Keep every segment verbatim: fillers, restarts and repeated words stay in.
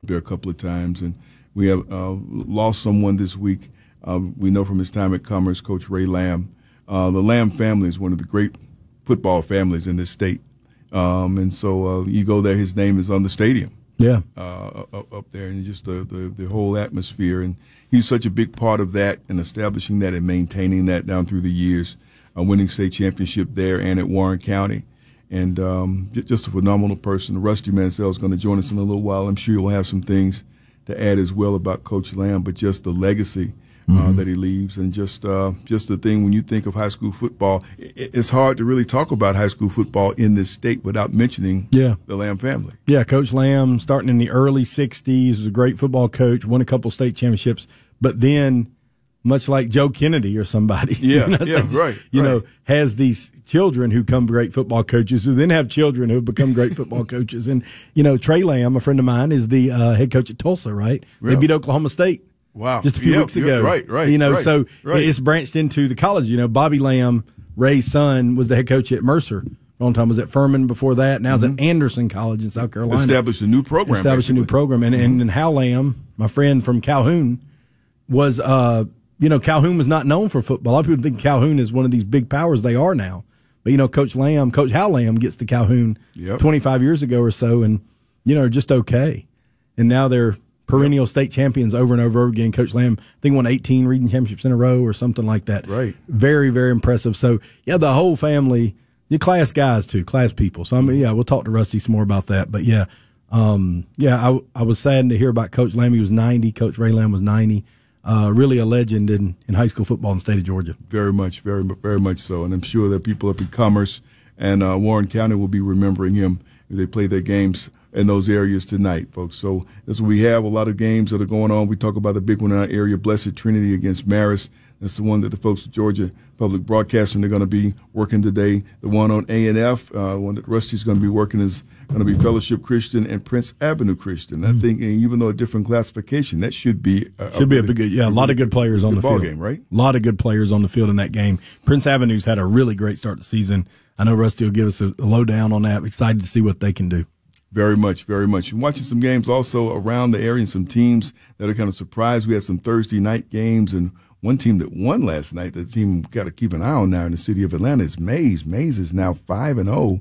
there a couple of times, and we have uh, lost someone this week. Uh, we know from his time at Commerce, Coach Ray Lamb. Uh, the Lamb family is one of the great football families in this state, um, and so uh, you go there, his name is on the stadium. Yeah, uh, up, up there, and just the, the the whole atmosphere, and he's such a big part of that and establishing that and maintaining that down through the years, uh, winning state championship there and at Warren County, and um, just a phenomenal person. Rusty Mansell is going to join us in a little while. I'm sure he'll have some things to add as well about Coach Lamb, but just the legacy uh, mm-hmm. that he leaves, and just uh, just the thing when you think of high school football, it, it's hard to really talk about high school football in this state without mentioning yeah. the Lamb family. Yeah, Coach Lamb, starting in the early sixties, was a great football coach, won a couple state championships, but then, much like Joe Kennedy or somebody, yeah, you know, yeah, so, right, you right. know, has these children who become great football coaches, who then have children who become great football coaches. And, you know, Trey Lamb, a friend of mine, is the uh, head coach at Tulsa, right? Really? They beat Oklahoma State. Wow. Just a few yeah, weeks ago. Right, right. You know, right, so right. it's branched into the college. You know, Bobby Lamb, Ray's son, was the head coach at Mercer. A long time was at Furman before that. Now mm-hmm. he's at Anderson College in South Carolina. Established a new program. Established basically. a new program. And, mm-hmm. and, and Hal Lamb, my friend from Calhoun, was, uh, you know, Calhoun was not known for football. A lot of people think Calhoun is one of these big powers they are now. But, you know, Coach Lamb, Coach Hal Lamb gets to Calhoun yep. twenty-five years ago or so and, you know, just okay. And now they're perennial state champions over and over again. Coach Lamb, I think, won eighteen region championships in a row or something like that. Right. Very, very impressive. So, yeah, the whole family, you're class guys, too, class people. So, I mean, yeah, we'll talk to Rusty some more about that. But, yeah, um, yeah, I, I was saddened to hear about Coach Lamb. He was ninety. Coach Ray Lamb was ninety. Uh, really a legend in, in high school football in the state of Georgia. Very much, very, very much so. And I'm sure that people up in Commerce and uh, Warren County will be remembering him as they play their games in those areas tonight, folks. So that's what we have. A lot of games that are going on. We talk about the big one in our area, Blessed Trinity against Marist. That's the one that the folks at Georgia Public Broadcasting are going to be working today. The one on A and F, uh, one that Rusty's going to be working is going to be Fellowship Christian and Prince Avenue Christian. I think, and even though a different classification, that should be a, should a be a big, yeah, a lot of good players on the field. Game, right? A lot of good players on the field in that game. Prince Avenue's had a really great start to the season. I know Rusty will give us a, a lowdown on that. Excited to see what they can do. Very much, very much. And watching some games also around the area and some teams that are kind of surprised. We had some Thursday night games, and one team that won last night, the team got to keep an eye on now in the city of Atlanta is Mays. Mays is now five and oh.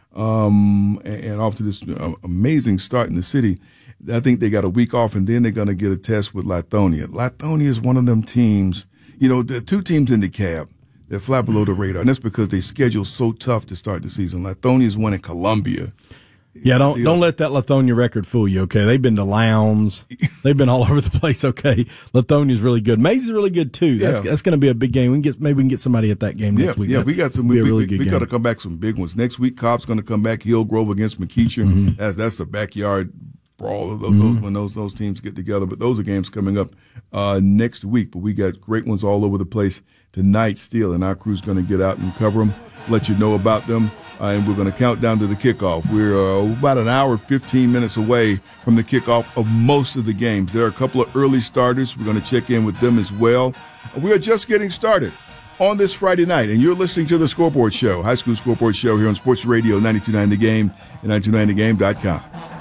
Um, and, and off to this uh, amazing start in the city. I think they got a week off, and then they're going to get a test with Lithonia. Lithonia is one of them teams, you know, the two teams in the cab that fly below the radar, and that's because they schedule so tough to start the season. Lithonia is one in Columbia. Yeah, don't don't let that Lithonia record fool you, okay? They've been to Lowndes. They've been all over the place, okay? Lithonia's really good. Mays is really good, too. That's yeah. that's going to be a big game. We can get Maybe we can get somebody at that game yeah, next week. Yeah, we got some. We, we, really we, we got to come back some big ones. Next week, Cobb's going to come back. Hillgrove against McEacher. Mm-hmm. That's, that's a backyard brawl of those, mm-hmm. when those those teams get together. But those are games coming up uh, next week. But we got great ones all over the place tonight still, and our crew's going to get out and cover them, let you know about them. Uh, and we're going to count down to the kickoff. We're uh, about an hour, fifteen minutes away from the kickoff of most of the games. There are a couple of early starters. We're going to check in with them as well. We are just getting started on this Friday night, and you're listening to the Scoreboard Show, High School Scoreboard Show here on Sports Radio ninety-two point nine The Game and ninety-two point nine the game dot com.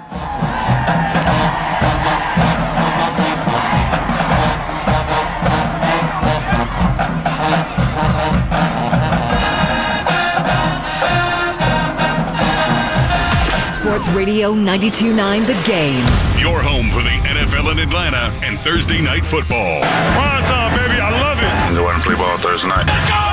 Sports Radio ninety-two point nine The Game. Your home for the N F L in Atlanta and Thursday night football. Prime time, baby. I love it. And go out and play ball Thursday night. Let's go!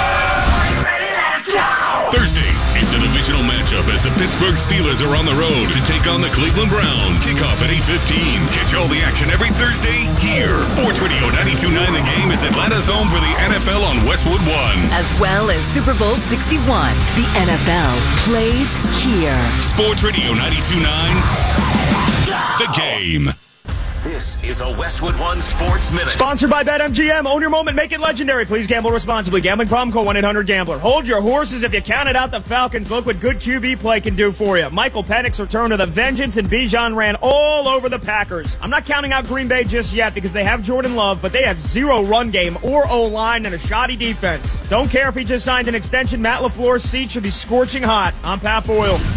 Thursday, it's a divisional matchup as the Pittsburgh Steelers are on the road to take on the Cleveland Browns. Kickoff at eight fifteen. Catch all the action every Thursday here. Sports Radio ninety-two point nine The Game is Atlanta's home for the N F L on Westwood One. As well as Super Bowl sixty-one. The N F L plays here. Sports Radio ninety-two point nine The Game. This is a Westwood One Sports Minute. Sponsored by BetMGM. Own your moment. Make it legendary. Please gamble responsibly. Gambling problem? Call one eight hundred gambler. Hold your horses. If you counted out the Falcons, look what good Q B play can do for you. Michael Penix returned to the vengeance, and Bijan ran all over the Packers. I'm not counting out Green Bay just yet because they have Jordan Love, but they have zero run game or O-line and a shoddy defense. Don't care if he just signed an extension. Matt LaFleur's seat should be scorching hot. I'm Pat Boyle.